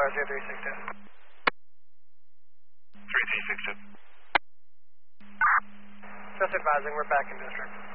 Tower 0362. 3362. Just advising, we're back in district.